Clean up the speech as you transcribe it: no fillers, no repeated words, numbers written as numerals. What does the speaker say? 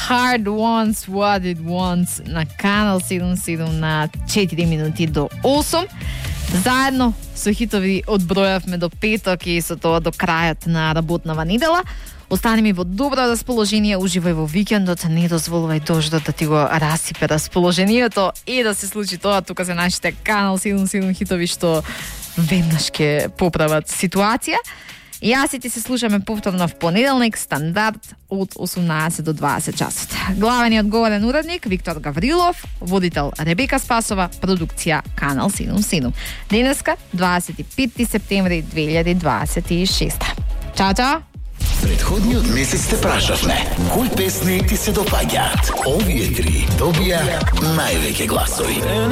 Heart Wants What It Wants на Канал 77 на 4 минути до 8. Заедно со хитови одбројавме до петок и со тоа до крајот на работнава недела. Остани ми во добро расположение, уживај во викендот, не дозволувај дождот да ти го расипе расположението и да се случи тоа. Тука се нашите Канал 77 хитови што веднаш ќе поправат ситуација. Јас и ти се слушаме повторно в понеделник, стандард од 18 до 20 часот. Главниот говорен уредник Виктор Гаврилов, водител Ребека Спасова, продукција Канал 77. Денеска 25 септември 2026. Чао, чао! Предходниот месец те прашавме кои песни ти се допаѓаат. Овие три добија највеќе гласови.